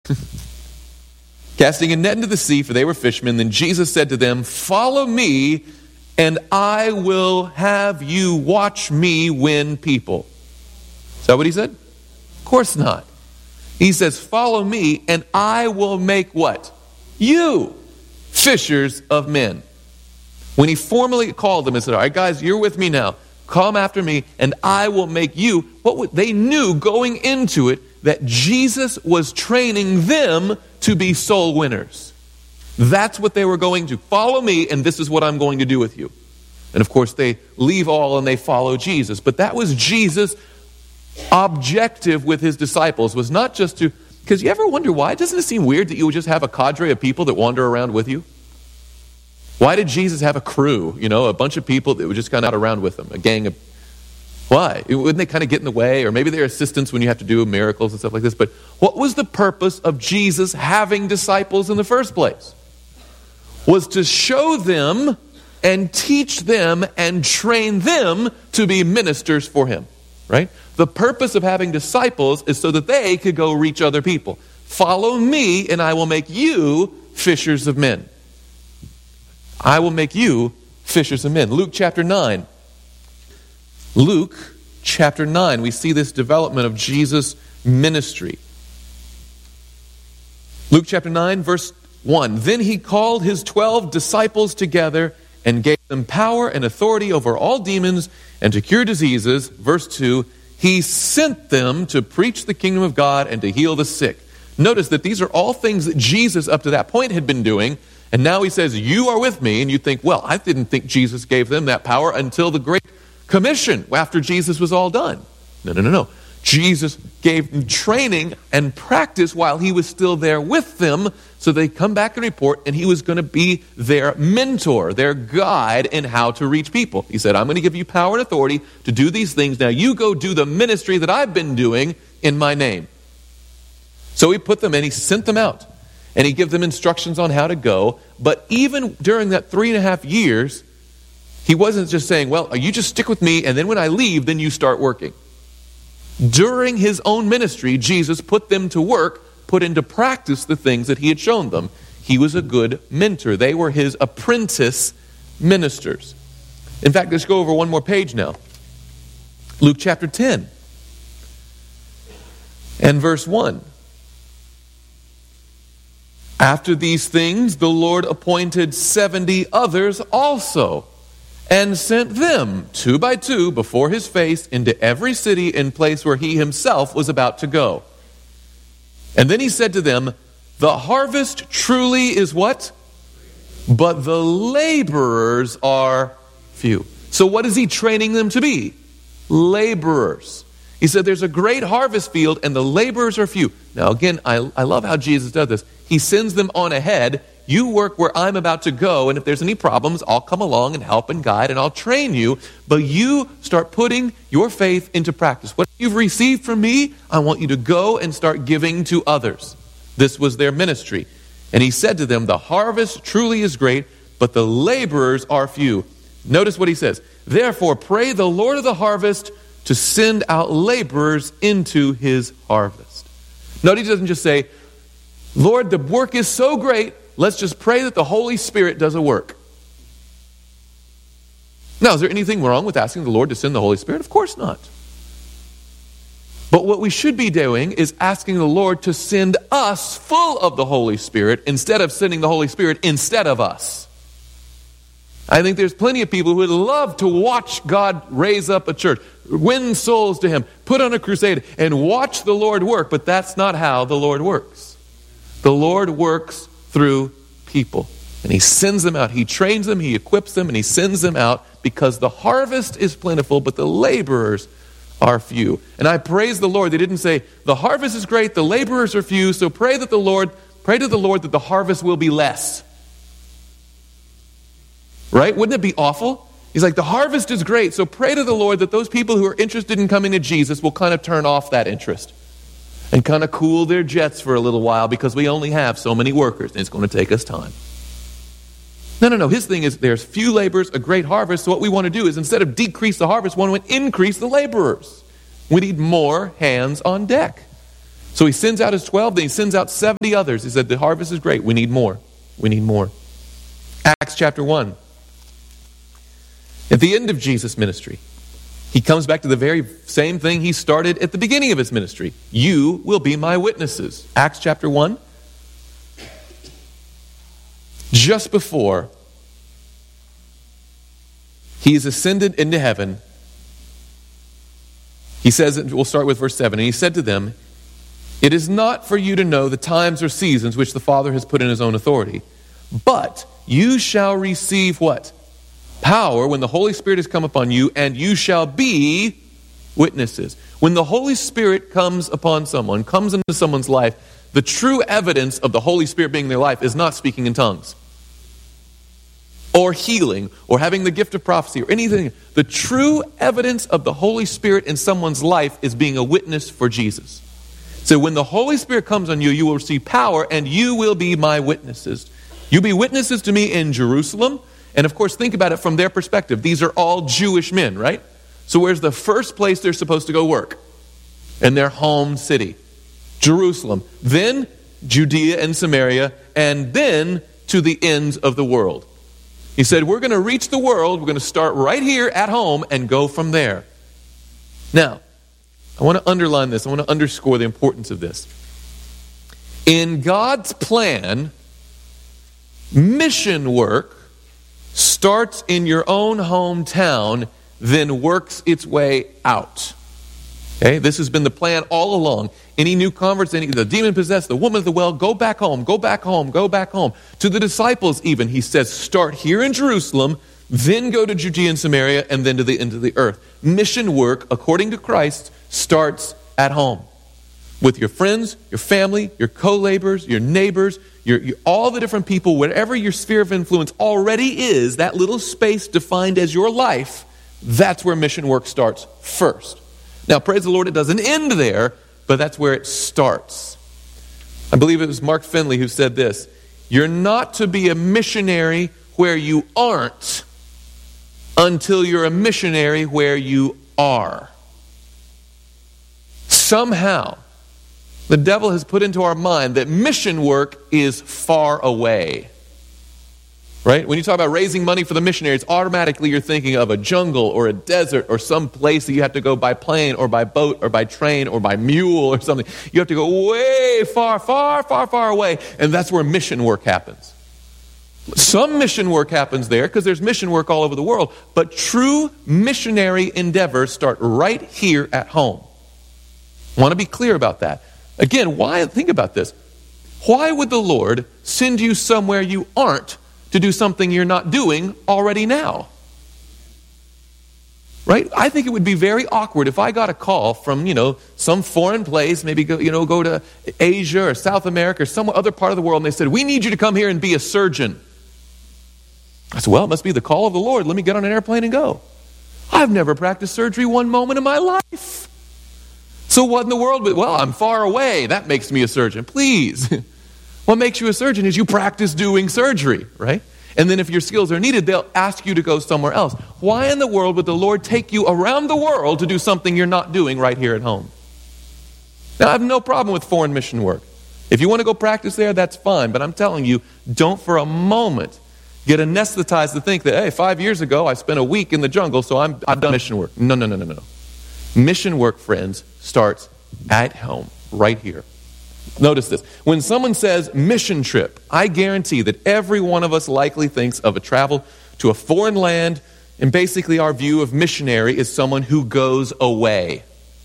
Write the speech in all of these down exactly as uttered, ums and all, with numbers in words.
Casting a net into the sea, for they were fishermen. Then Jesus said to them, "Follow me, and I will have you watch me win people." Is that what he said? Of course not. He says, "Follow me, and I will make" what? You fishers of men. When he formally called them and said, "All right, guys, you're with me now. Come after me, and I will make you." What would, they knew going into it that Jesus was training them to be soul winners. That's what they were going to. Follow me, and this is what I'm going to do with you. And of course, they leave all and they follow Jesus. But that was Jesus' objective with his disciples, was not just to... Because you ever wonder why? Doesn't it seem weird that you would just have a cadre of people that wander around with you? Why did Jesus have a crew, you know, a bunch of people that would just kind of out around with him, a gang of... Why? Wouldn't they kind of get in the way? Or maybe they're assistants when you have to do miracles and stuff like this. But what was the purpose of Jesus having disciples in the first place? Was to show them and teach them and train them to be ministers for him. Right? The purpose of having disciples is so that they could go reach other people. Follow me, and I will make you fishers of men. I will make you fishers of men. Luke chapter nine. Luke chapter nine, we see this development of Jesus' ministry. Luke chapter nine, verse one. Then he called his twelve disciples together and gave them power and authority over all demons and to cure diseases. Verse two, he sent them to preach the kingdom of God and to heal the sick. Notice that these are all things that Jesus up to that point had been doing. And now he says, you are with me. And you think, well, I didn't think Jesus gave them that power until the Great Commission, after Jesus was all done. No, no, no, no. Jesus gave them training and practice while he was still there with them, so they come back and report, and he was going to be their mentor, their guide in how to reach people. He said, I'm going to give you power and authority to do these things. Now you go do the ministry that I've been doing in my name. So he put them in, he sent them out, and he gave them instructions on how to go. But even during that three and a half years, he wasn't just saying, well, you just stick with me, and then when I leave, then you start working. During his own ministry, Jesus put them to work, put into practice the things that he had shown them. He was a good mentor. They were his apprentice ministers. In fact, let's go over one more page now. Luke chapter ten and verse one. After these things, the Lord appointed seventy others also, and sent them, two by two, before his face, into every city and place where he himself was about to go. And then he said to them, the harvest truly is what? But the laborers are few. So what is he training them to be? Laborers. He said there's a great harvest field and the laborers are few. Now again, I, I love how Jesus does this. He sends them on ahead. You work where I'm about to go, and if there's any problems, I'll come along and help and guide, and I'll train you. But you start putting your faith into practice. What you've received from me, I want you to go and start giving to others. This was their ministry. And he said to them, the harvest truly is great, but the laborers are few. Notice what he says. Therefore, pray the Lord of the harvest to send out laborers into his harvest. Notice he doesn't just say, Lord, the work is so great, let's just pray that the Holy Spirit does a work. Now, is there anything wrong with asking the Lord to send the Holy Spirit? Of course not. But what we should be doing is asking the Lord to send us full of the Holy Spirit instead of sending the Holy Spirit instead of us. I think there's plenty of people who would love to watch God raise up a church, win souls to him, put on a crusade, and watch the Lord work, but that's not how the Lord works. The Lord works through people. And he sends them out. He trains them, he equips them, and he sends them out because the harvest is plentiful, but the laborers are few. And I praise the Lord. They didn't say, the harvest is great, the laborers are few, so pray that the Lord, pray to the Lord that the harvest will be less. Right? Wouldn't it be awful? He's like, the harvest is great, so pray to the Lord that those people who are interested in coming to Jesus will kind of turn off that interest and kind of cool their jets for a little while because we only have so many workers and it's going to take us time. No, no, no. His thing is there's few laborers, a great harvest. So what we want to do is instead of decrease the harvest, we want to increase the laborers. We need more hands on deck. So he sends out his twelve, then he sends out seventy others. He said, the harvest is great. We need more. We need more. Acts chapter one. At the end of Jesus' ministry, he comes back to the very same thing he started at the beginning of his ministry. You will be my witnesses. Acts chapter one. Just before he is ascended into heaven, he says, we'll start with verse seven, and he said to them, it is not for you to know the times or seasons which the Father has put in his own authority, but you shall receive what? Power when the Holy Spirit has come upon you, and you shall be witnesses. When the Holy Spirit comes upon someone, comes into someone's life, the true evidence of the Holy Spirit being in their life is not speaking in tongues, or healing, or having the gift of prophecy, or anything. The true evidence of the Holy Spirit in someone's life is being a witness for Jesus. So when the Holy Spirit comes on you, you will receive power, and you will be my witnesses. You'll be witnesses to me in Jerusalem. And of course, think about it from their perspective. These are all Jewish men, right? So where's the first place they're supposed to go work? In their home city, Jerusalem. Then Judea and Samaria, and then to the ends of the world. He said, we're going to reach the world. We're going to start right here at home and go from there. Now, I want to underline this. I want to underscore the importance of this. In God's plan, mission work starts in your own hometown, then works its way out. Okay, this has been the plan all along. Any new converts, any the demon-possessed, the woman at the well, go back home, go back home, go back home. To the disciples even, he says, start here in Jerusalem, then go to Judea and Samaria, and then to the end of the earth. Mission work, according to Christ, starts at home. With your friends, your family, your co-laborers, your neighbors, your, your, all the different people, whatever your sphere of influence already is, that little space defined as your life, that's where mission work starts first. Now, praise the Lord, it doesn't end there, but that's where it starts. I believe it was Mark Finley who said this, you're not to be a missionary where you aren't until you're a missionary where you are. Somehow, the devil has put into our mind that mission work is far away. Right? When you talk about raising money for the missionaries, automatically you're thinking of a jungle or a desert or some place that you have to go by plane or by boat or by train or by mule or something. You have to go way far, far, far, far away, and that's where mission work happens. Some mission work happens there because there's mission work all over the world, but true missionary endeavors start right here at home. I want to be clear about that. Again, why? Think about this. Why would the Lord send you somewhere you aren't to do something you're not doing already now? Right? I think it would be very awkward if I got a call from, you know, some foreign place, maybe go, you know, go to Asia or South America or some other part of the world, and they said, we need you to come here and be a surgeon. I said, well, it must be the call of the Lord. Let me get on an airplane and go. I've never practiced surgery one moment in my life. So what in the world? Well, I'm far away. That makes me a surgeon. Please. What makes you a surgeon is you practice doing surgery, right? And then if your skills are needed, they'll ask you to go somewhere else. Why in the world would the Lord take you around the world to do something you're not doing right here at home? Now, I have no problem with foreign mission work. If you want to go practice there, that's fine. But I'm telling you, don't for a moment get anesthetized to think that, hey, five years ago I spent a week in the jungle, so I'm, I've done mission work. No, no, no, no, no. Mission work, friends, starts at home, right here. Notice this. When someone says mission trip, I guarantee that every one of us likely thinks of a travel to a foreign land, and basically our view of missionary is someone who goes away.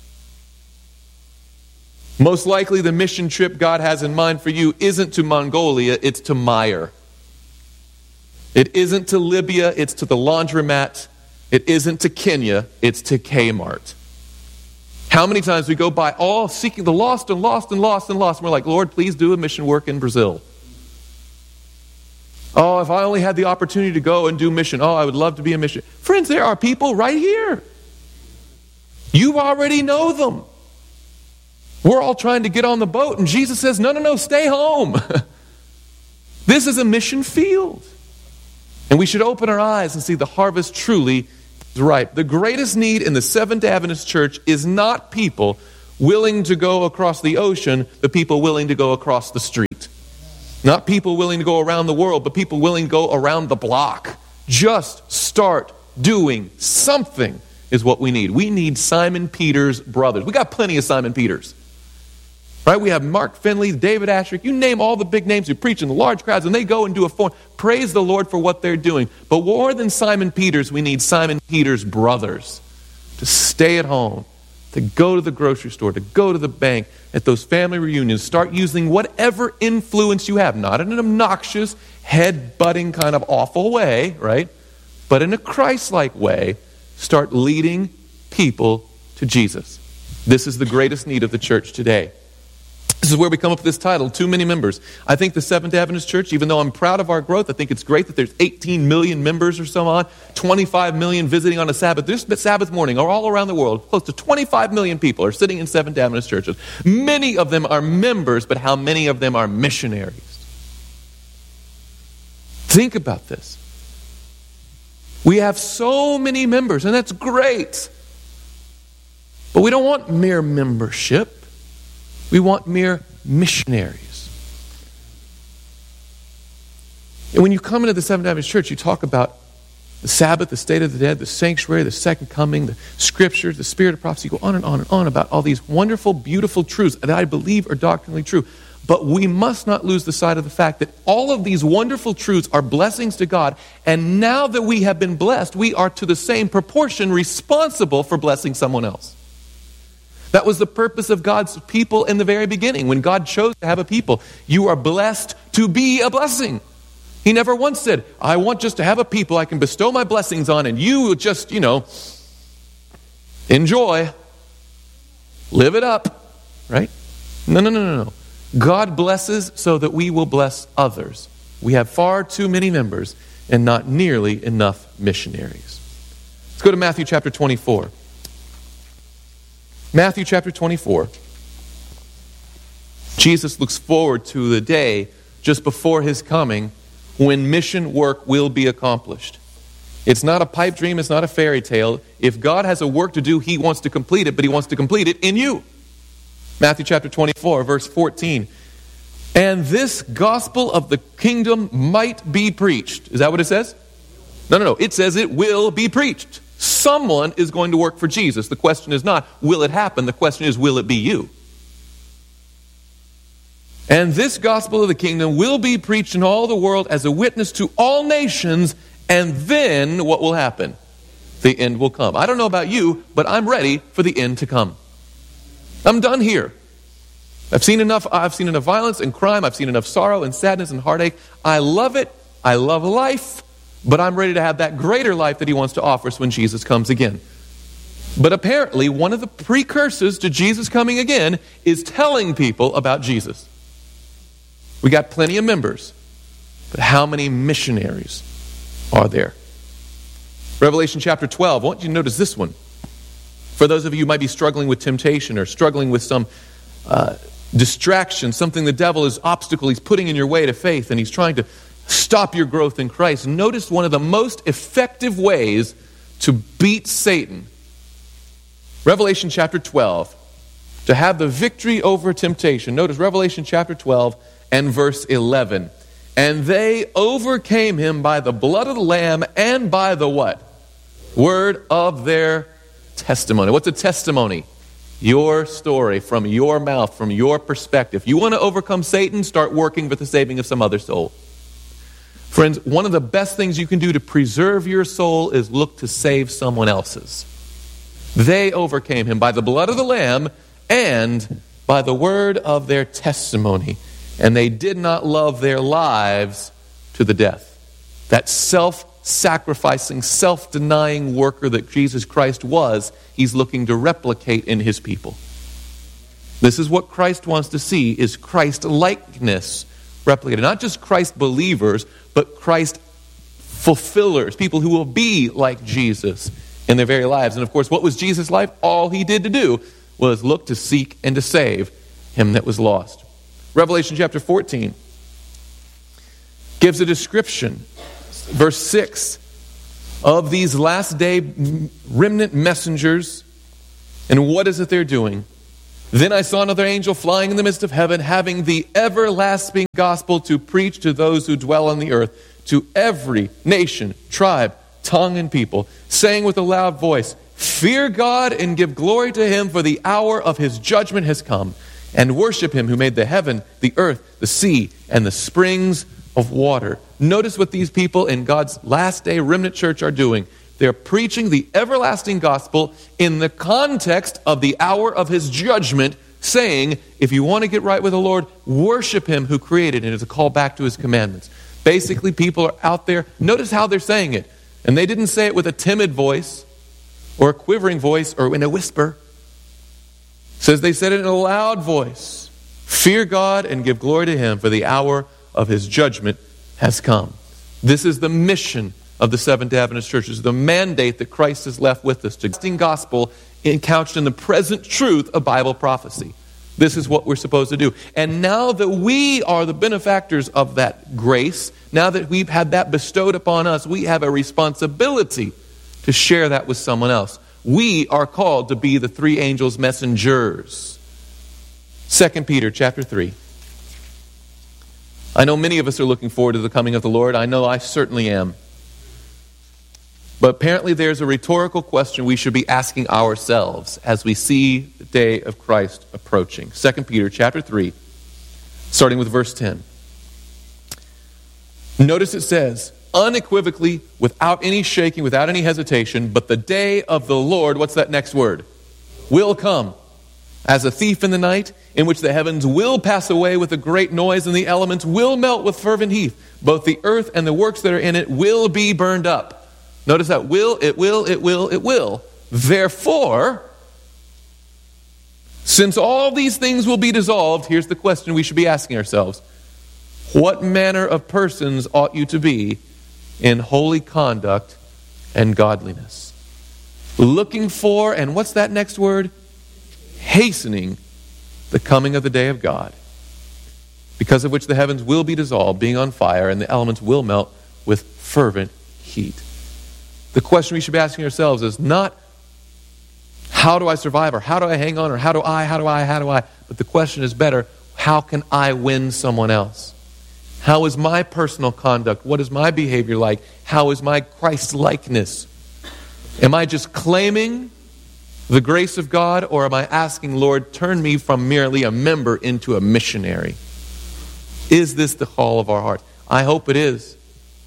Most likely the mission trip God has in mind for you isn't to Mongolia, it's to Meijer. It isn't to Libya, it's to the laundromat. It isn't to Kenya, it's to Kmart. How many times we go by all seeking the lost and lost and lost and lost, and we're like, Lord, please do a mission work in Brazil. Oh, if I only had the opportunity to go and do mission. Oh, I would love to be a mission. Friends, there are people right here. You already know them. We're all trying to get on the boat, and Jesus says, no, no, no, stay home. This is a mission field. And we should open our eyes and see the harvest truly is ripe. The greatest need in the Seventh-day Adventist Church is not people willing to go across the ocean, but people willing to go across the street. Not people willing to go around the world, but people willing to go around the block. Just start doing something is what we need. We need Simon Peter's brothers. We got plenty of Simon Peters. Right? We have Mark Finley, David Asherick. You name all the big names who preach in the large crowds, and they go and do a form. Praise the Lord for what they're doing. But more than Simon Peters, we need Simon Peter's brothers to stay at home, to go to the grocery store, to go to the bank, at those family reunions. Start using whatever influence you have, not in an obnoxious, head-butting kind of awful way, right? But in a Christ-like way, start leading people to Jesus. This is the greatest need of the church today. This is where we come up with this title, Too Many Members. I think the Seventh Adventist Church, even though I'm proud of our growth, I think it's great that there's eighteen million members or so on, twenty-five million visiting on a Sabbath. This Sabbath morning, or all around the world, close to twenty-five million people are sitting in Seventh Adventist churches. Many of them are members, but how many of them are missionaries? Think about this. We have so many members, and that's great. But we don't want mere membership. We want mere missionaries. And when you come into the Seventh Adventist Church, you talk about the Sabbath, the state of the dead, the sanctuary, the second coming, the scriptures, the spirit of prophecy. You go on and on and on about all these wonderful, beautiful truths that I believe are doctrinally true. But we must not lose the sight of the fact that all of these wonderful truths are blessings to God. And now that we have been blessed, we are to the same proportion responsible for blessing someone else. That was the purpose of God's people in the very beginning. When God chose to have a people, you are blessed to be a blessing. He never once said, I want just to have a people I can bestow my blessings on, and you just, you know, enjoy. Live it up. Right? No, no, no, no, no. God blesses so that we will bless others. We have far too many members and not nearly enough missionaries. Let's go to Matthew chapter twenty-four. Matthew chapter twenty-four. Jesus looks forward to the day just before his coming when mission work will be accomplished. It's not a pipe dream, it's not a fairy tale. If God has a work to do, he wants to complete it, but he wants to complete it in you. Matthew chapter twenty-four, verse fourteen. And this gospel of the kingdom might be preached. Is that what it says? No, no, no. It says it will be preached. Someone is going to work for Jesus. The question is not, will it happen? The question is, will it be you? And this gospel of the kingdom will be preached in all the world as a witness to all nations, and then what will happen? The end will come. I don't know about you, but I'm ready for the end to come. I'm done here. I've seen enough, I've seen enough violence and crime. I've seen enough sorrow and sadness and heartache. I love it. I love life. But I'm ready to have that greater life that he wants to offer us when Jesus comes again. But apparently, one of the precursors to Jesus coming again is telling people about Jesus. We got plenty of members, but how many missionaries are there? Revelation chapter twelve, I want you to notice this one. For those of you who might be struggling with temptation or struggling with some uh, distraction, something the devil is obstacle he's putting in your way to faith, and he's trying to stop your growth in Christ. Notice one of the most effective ways to beat Satan. Revelation chapter twelve. To have the victory over temptation. Notice Revelation chapter twelve and verse eleven. And they overcame him by the blood of the Lamb and by the what? Word of their testimony. What's a testimony? Your story from your mouth, from your perspective. You want to overcome Satan? Start working for the saving of some other soul. Friends, one of the best things you can do to preserve your soul is look to save someone else's. They overcame him by the blood of the Lamb and by the word of their testimony. And they did not love their lives to the death. That self-sacrificing, self-denying worker that Jesus Christ was, he's looking to replicate in his people. This is what Christ wants to see, is Christ-likeness replicated. Not just Christ believers, but Christ fulfillers, people who will be like Jesus in their very lives. And of course, what was Jesus' life? All he did to do was look to seek and to save him that was lost. Revelation chapter fourteen gives a description, verse six, of these last day remnant messengers. And what is it they're doing? Then I saw another angel flying in the midst of heaven, having the everlasting gospel to preach to those who dwell on the earth, to every nation, tribe, tongue, and people, saying with a loud voice, fear God and give glory to him, for the hour of his judgment has come, and worship him who made the heaven, the earth, the sea, and the springs of water. Notice what these people in God's last day remnant church are doing. They're preaching the everlasting gospel in the context of the hour of his judgment, saying, if you want to get right with the Lord, worship him who created, and it's a call back to his commandments. Basically, people are out there. Notice how they're saying it. And they didn't say it with a timid voice or a quivering voice or in a whisper. It says they said it in a loud voice. Fear God and give glory to him, for the hour of his judgment has come. This is the mission of the Seventh-day Adventist churches, the mandate that Christ has left with us, to the gospel couched in the present truth of Bible prophecy. This is what we're supposed to do. And now that we are the benefactors of that grace, now that we've had that bestowed upon us, we have a responsibility to share that with someone else. We are called to be the three angels' messengers. Second Peter chapter three. I know many of us are looking forward to the coming of the Lord. I know I certainly am. But apparently there's a rhetorical question we should be asking ourselves as we see the day of Christ approaching. Second Peter chapter three, starting with verse ten. Notice it says, unequivocally, without any shaking, without any hesitation, but the day of the Lord, what's that next word? Will come. As a thief in the night, in which the heavens will pass away with a great noise, and the elements will melt with fervent heat. Both the earth and the works that are in it will be burned up. Notice that will, it will, it will, it will. Therefore, since all these things will be dissolved, here's the question we should be asking ourselves. What manner of persons ought you to be in holy conduct and godliness? Looking for, and what's that next word? Hastening the coming of the day of God, because of which the heavens will be dissolved, being on fire, and the elements will melt with fervent heat. The question we should be asking ourselves is not, how do I survive, or how do I hang on, or how do I, how do I, how do I? But the question is better, how can I win someone else? How is my personal conduct? What is my behavior like? How is my Christ-likeness? Am I just claiming the grace of God, or am I asking, Lord, turn me from merely a member into a missionary? Is this the call of our heart? I hope it is.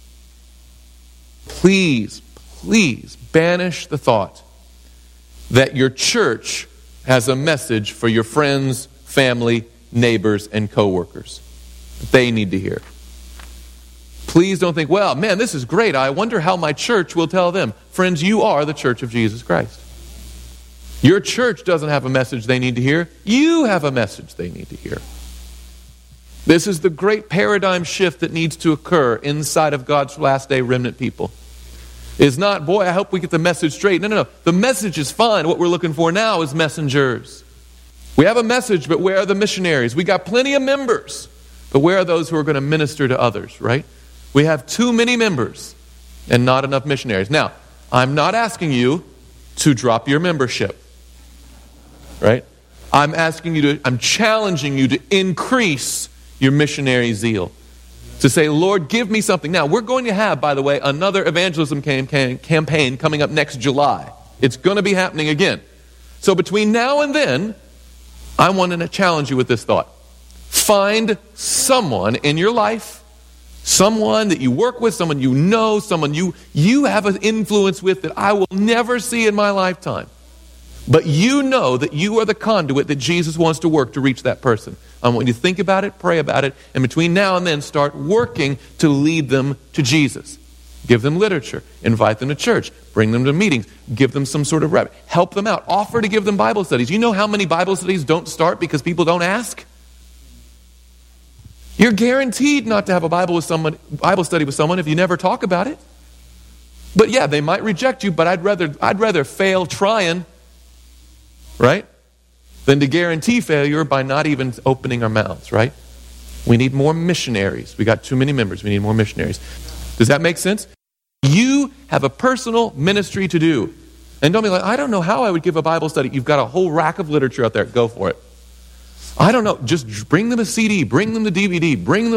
Please, please banish the thought that your church has a message for your friends, family, neighbors, and co-workers that they need to hear. Please don't think, well, man, this is great. I wonder how my church will tell them. Friends, you are the church of Jesus Christ. Your church doesn't have a message they need to hear. You have a message they need to hear. This is the great paradigm shift that needs to occur inside of God's last day remnant people. It's not, boy, I hope we get the message straight. No, no, no. The message is fine. What we're looking for now is messengers. We have a message, but where are the missionaries? We got plenty of members, but where are those who are going to minister to others, right? We have too many members and not enough missionaries. Now, I'm not asking you to drop your membership, right? I'm asking you to, I'm challenging you to increase your missionary zeal. To say, Lord, give me something. Now, we're going to have, by the way, another evangelism cam- cam- campaign coming up next July. It's going to be happening again. So between now and then, I want to challenge you with this thought. Find someone in your life, someone that you work with, someone you know, someone you, you have an influence with that I will never see in my lifetime. But you know that you are the conduit that Jesus wants to work to reach that person. I want you to think about it, pray about it, and between now and then start working to lead them to Jesus. Give them literature, invite them to church, bring them to meetings, give them some sort of rep, help them out, offer to give them Bible studies. You know how many Bible studies don't start because people don't ask? You're guaranteed not to have a Bible with someone, Bible study with someone if you never talk about it. But yeah, they might reject you, but I'd rather I'd rather fail trying, right? Than to guarantee failure by not even opening our mouths, right? We need more missionaries. We got too many members. We need more missionaries. Does that make sense? You have a personal ministry to do. And don't be like, I don't know how I would give a Bible study. You've got a whole rack of literature out there. Go for it. I don't know. Just bring them a C D, bring them the D V D, bring them